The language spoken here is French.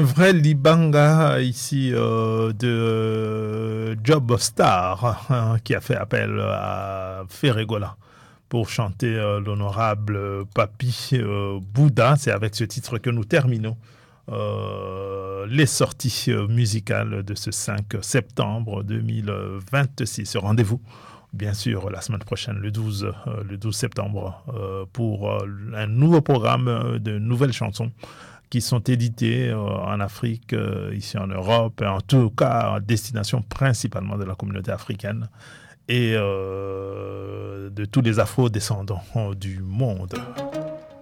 vrai libanga ici de Job Star qui a fait appel à Ferregola pour chanter l'honorable Papi Bouddha. C'est avec ce titre que nous terminons les sorties musicales de ce 5 septembre 2026. Rendez-vous bien sûr la semaine prochaine, le 12 septembre, pour un nouveau programme de nouvelles chansons qui sont édités en Afrique, ici en Europe, et en tout cas en destination principalement de la communauté africaine et de tous les afro-descendants du monde.